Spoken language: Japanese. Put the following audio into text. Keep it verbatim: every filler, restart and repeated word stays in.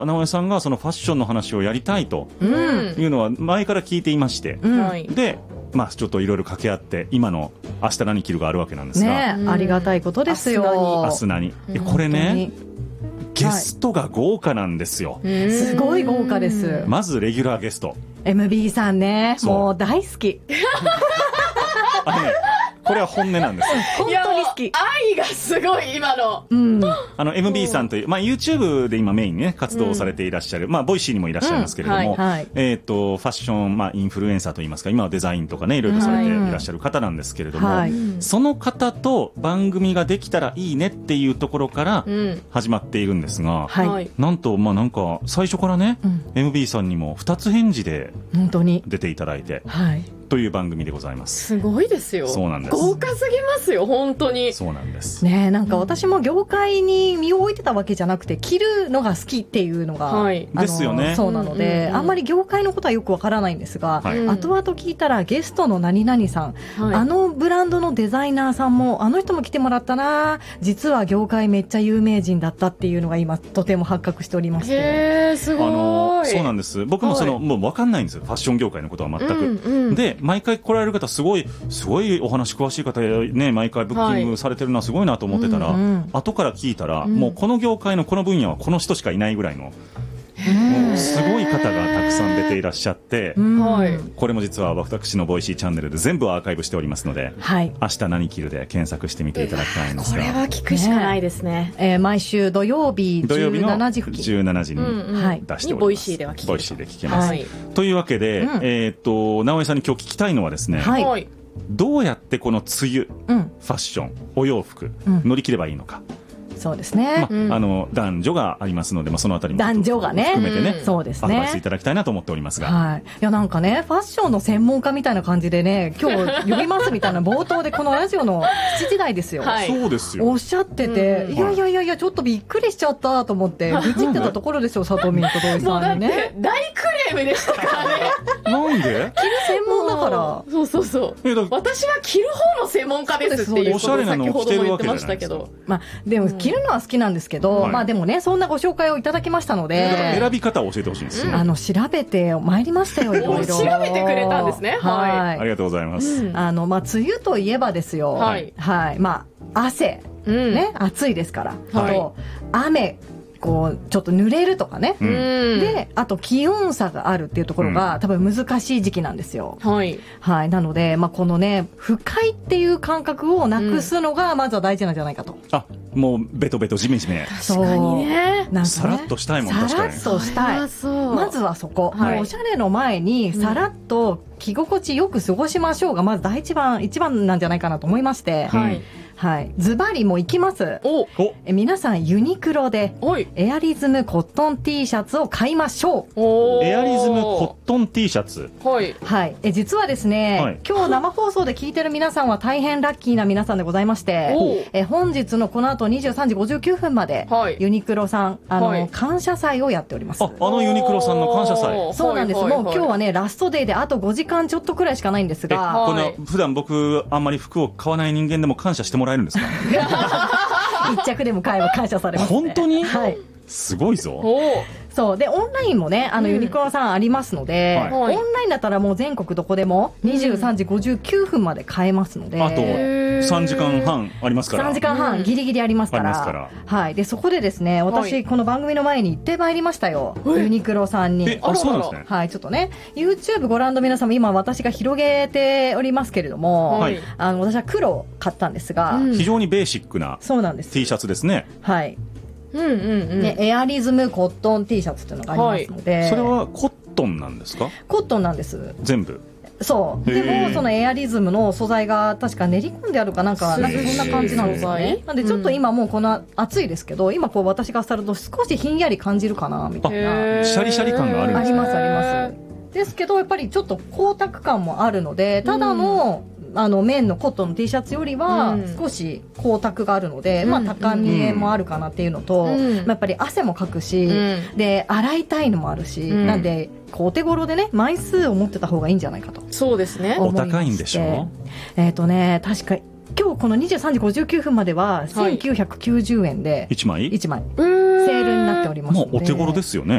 直江さんがそのファッションの話をやりたいというのは前から聞いていまして、うん、で、まあ、ちょっといろいろ掛け合って今の明日何着るがあるわけなんですが、 ね、ありがたいことですよ。 明日何、うん、これねゲストが豪華なんですよ、 はい、すごい豪華です。 まずレギュラーゲストエムビー さんね、もう大好きあのね、これは本音なんですよ。 本当に好き。 愛がすごい今の。 うん、あの エムビー さんという、まあ、YouTube で今メインにね活動されていらっしゃる、うん、まあボイシーにもいらっしゃいますけれども、うんはいはい、えっ、ー、とファッション、まあ、インフルエンサーといいますか、今はデザインとかねいろいろされていらっしゃる方なんですけれども、はい、その方と番組ができたらいいねっていうところから始まっているんですが、うんはい、なんとまあなんか最初からね、うん、エムビー さんにもふたつ返事で出ていただいて、はいという番組でございます。 すごいですよ。 そうなんです。 豪華すぎますよ本当に。 そうなんですね。えなんか私も業界に身を置いてたわけじゃなくて着るのが好きっていうのが、はい、 ですよね。 そうなので、うんうんうん、あんまり業界のことはよくわからないんですが、はい、後々聞いたらゲストの何々さん、はい、あのブランドのデザイナーさんもあの人も来てもらったな、実は業界めっちゃ有名人だったっていうのが今とても発覚しておりまして。 へーすごい。あのそうなんです。僕もその、はい、もうわかんないんですよファッション業界のことは全く、うんうん、で毎回来られる方すごいすごいお話詳しい方ね毎回ブッキングされてるのはすごいなと思ってたら、はいうんうん、後から聞いたら、うん、もうこの業界のこの分野はこの人しかいないぐらいのもうすごい方がたくさん出ていらっしゃって、うん、これも実は私のボイシーチャンネルで全部アーカイブしておりますので、はい、明日何着るで検索してみていただきたいんですが、 これは聞くしかないですね、 えー、毎週土曜日じゅうしちじ付近じゅうしちじに出しております、うんうん、ボイシーでは聞けるボイシーで聞けます、はい、というわけで、うんえー、っと直江さんに今日聞きたいのはですね、はい、どうやってこの梅雨、うん、ファッションお洋服、うん、乗り切ればいいのか。 そうですね、 まうん、あの男女がありますので、まあ、そのあたりも男女がね含めてね、 うん、そうですねアドバイスいただきたいなと思っておりますが、 はい、いやなんかねファッションの専門家みたいな感じでね今日呼びますみたいな冒頭でこのラジオのしちじ台ですよ、はい、 そうですよおっしゃってて、うん、いやいやいやいやちょっとびっくりしちゃったと思って愚痴ってたところですよ佐藤ミンと土井さんにね。 もうだって大クレームでしたからねなんで着る専門だからそうそうそう私は着る方の専門家ですっていうことを先ほども言ってましたけど、 まあ、でも着るのは好きなんですけど、うん、まあでもねそんなご紹介をいただきましたので、 だから選び方を教えてほしいんですよ、 あの調べてまいりましたよいろいろ調べてくれたんですね、はい、 はい、ありがとうございます、 うん、あのまあ梅雨といえばですよ、はい、はい、まあ汗、うん、ね暑いですから、はい、あと雨こうちょっと濡れるとかね、うん、であと気温差があるっていうところが、うん、多分難しい時期なんですよ、はいはい、なので、まあ、このね不快っていう感覚をなくすのがまずは大事なんじゃないかと、うん、 あもうベトベトジメジメ確かにねなんかねさらっとしたいもん確かにさらっとしたいまずはそこ、はい、おしゃれの前にさらっと着心地よく過ごしましょうがまず第一番一番なんじゃないかなと思いまして、はい、はい、ズバリもいきます。おえ皆さんユニクロでエアリズムコットン T シャツを買いましょう。 おエアリズムコットン T シャツ、 はい、はい、え実はですね、はい、今日生放送で聞いてる皆さんは大変ラッキーな皆さんでございまして、え本日のこの後にじゅうさんじごじゅうきゅうふんまで、はい、ユニクロさんあの、はい、感謝祭をやっております。 あ, あのユニクロさんの感謝祭そうなんです、はいはいはい、もう今日はねラストデーであとごじかんちょっとくらいしかないんですが、 この普段僕あんまり服を買わない人間でも感謝してもらえるんですか一着でも買えば感謝されますね。 本当に、 はい、 すごいぞ。 そうでオンラインもねあのユニクロさんありますので、うんはい、オンラインだったらもう全国どこでもにじゅうさんじごじゅうきゅうふんまで買えますので、うん、 あとさんじかんはんありますからさんじかんはんギリギリありますから、うん、から、はい、でそこでですね私、はい、この番組の前に行ってまいりましたよ、ユニクロさんに。 えあそうなんですね、 はい、ちょっとね YouTube ご覧の皆さんも今私が広げておりますけれども、はい、あの私は黒を買ったんですが、うん、 非常にベーシックな T シャツですね。 はいうんうんうんね、エアリズムコットン T シャツっていうのがありますので、はい、 それはコットンなんですか？ コットンなんです全部。 そうでもそのエアリズムの素材が確か練り込んであるかなんかなんかそんな感じなんですよね。なんでちょっと今もうこの暑いですけど、うん、今こう私が触ると少しひんやり感じるかなみたいなシャリシャリ感があるんですか？ ありますありますですけどやっぱりちょっと光沢感もあるのでただの、うんあの綿のコットンの T シャツよりは少し光沢があるので、うんまあ、高見えもあるかなっていうのと、うんまあ、やっぱり汗もかくし、うん、で洗いたいのもあるし、うん、なんでこうお手頃でね枚数を持ってた方がいいんじゃないかと。 そうですね。 お高いんでしょ？ えっとね確か今日このにじゅうさんじごじゅうきゅうふんまではせんきゅうひゃくきゅうじゅうえんでいちまいいちまいセールになっておりますので、 まあ、お手頃ですよね。